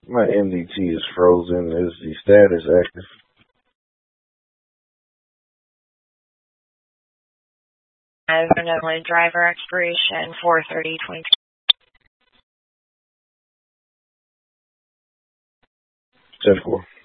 My MDT is frozen. Is the status active? Illinois driver expiration 4/30/20. 10-4.